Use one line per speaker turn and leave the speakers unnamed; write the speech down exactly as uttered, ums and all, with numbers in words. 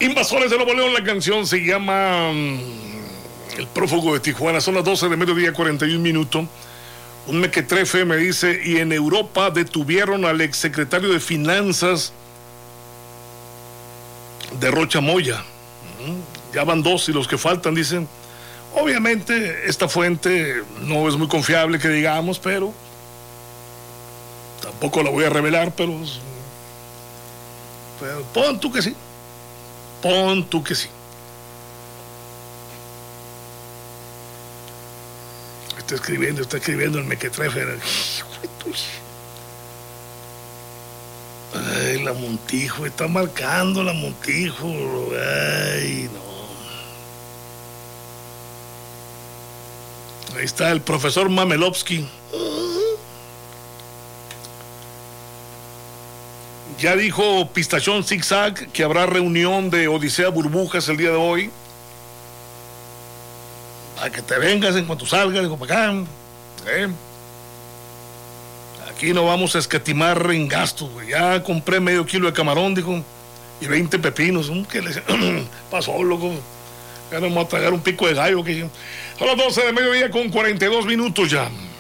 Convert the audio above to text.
Invasores de Nuevo León, la canción se llama um, El prófugo de Tijuana. Son las doce de mediodía, cuarenta y un minutos. Un mequetrefe me dice, y en Europa detuvieron al exsecretario de Finanzas de Rocha Moya. Ya van dos y los que faltan, dicen. Obviamente esta fuente no es muy confiable que digamos, pero tampoco la voy a revelar, pero, pero pon tú que sí. Pon tú que sí. Está escribiendo, está escribiendo el mequetrefe. Ay, la Montijo, está marcando la Montijo. Ay, no. Ahí está el profesor Mamelovsky. Ya dijo Pistachón Zigzag que habrá reunión de Odisea Burbujas el día de hoy. Para que te vengas en cuanto salgas, dijo, para acá. ¿Eh? Aquí no vamos a escatimar en gastos, güey. Ya compré medio kilo de camarón, dijo, y veinte pepinos. ¿Qué le pasó, loco? Ya nos vamos a tragar un pico de gallo. Que... Son las doce de mediodía con cuarenta y dos minutos ya.